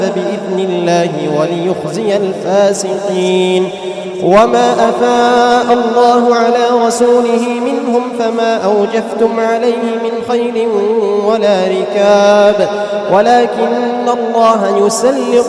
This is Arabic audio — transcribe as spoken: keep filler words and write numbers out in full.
بإذن الله وليخزي الفاسقين. وما أفاء الله على رسوله منهم فما أوجفتم عليه من خيل ولا ركاب ولكن الله يسلط